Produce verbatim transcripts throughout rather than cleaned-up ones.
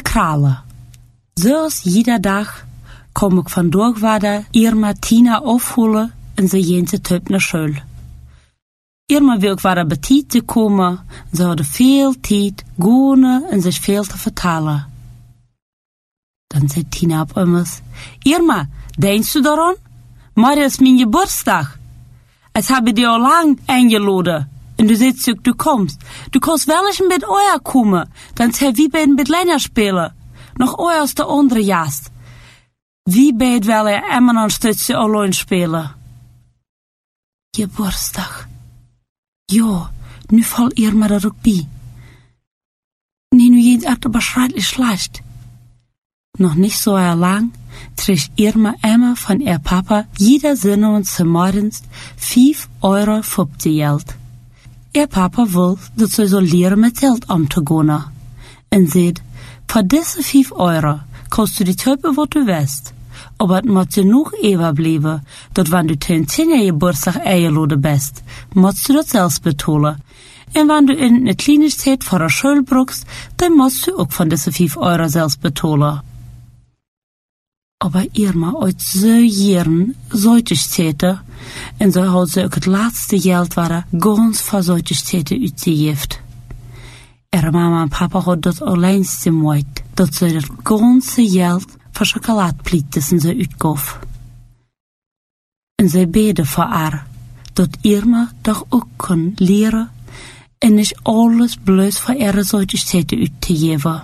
kralen. Zoals jeder dag kom ik vandaag weer Irma Tina afholen en ze jente terug naar school. Irma wil ik weer bij tijd te komen, ze hadden veel tijd, gaan en zich veel te vertalen. Dan zei Tina op immers, Irma, denkst du daaraan? Morgen is mijn geburtsdag. Het heb ik dir al lang eingeladen. En du zegt ook, du kommst. Du kannst wel eens een beetje euer komen. Dan zijn wie bij een beetje länger spelen. Nog euer als de andere jast. Wie bij het wel er emmer een stukje alleen spelen. Geburtsdag. Ja, nu valt Irma er ook bij. Nee, nu jens echt beschreitlich schlecht. Noch nicht so lang trägt Irma immer von ihr Papa jeder Sinne und zum Morgens fünf Euro fünfzig Geld. Ihr Papa will, dass sie so lernen mit Geld umzugehen. Und sagt, für diese fünf Euro kannst du die Töpfe, was du willst. Aber es muss dir noch überbleiben, dass wenn du ten zehnjährigen Geburtstag eingeladen bist, musst du das selbst betalen. Und wenn du in eine Kleinigkeit vor der Schule brauchst, dann musst du auch von diesen fünf Euro selbst betalen. Aber Irma uit zo jaren Zoitigkeiten en zo had ze ook het laatste geld waren ganz voor Zoitigkeiten uitgegeven. Er mama en papa had dat alleen gemoeid, dat ze het ganze geld voor chocoladeplieten ze uitgaf. En ze beden voor haar, dat Irma toch ook kon leren en niet alles bloos voor ihre Zoitigkeiten uit te geven.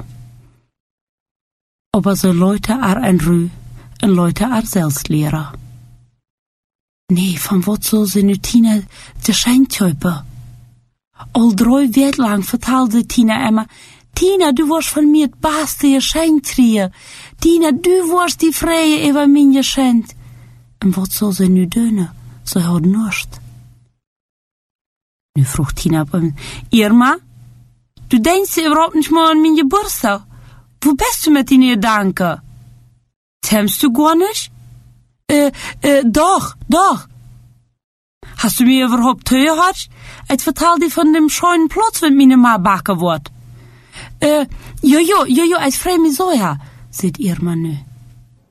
Aber so Leute ar ein Rü en Leute ar selbst leren. Nee, van wat zal ze nu Tina de schijntype? Al drie weken lang vertelde Tina immer, Tina, du warst von mir het beste Geschenktrieën. Tina, du warst die vrije über mijn geschenk. En wat zal ze nu doen? Ze had niets. Nu vroeg Tina op hem, Irma, du denkst überhaupt nicht mal an mijn Geburtstag. Wo bist du mit den Gedanken? Temmst du gar nicht? Äh, äh, doch, doch. Hast du mir überhaupt gehört? Ich vertel dir von dem schönen Platz, wenn meine Ma backen wird. Äh, jojo, jojo, ich freu mich so, ja, sagt Irma nu.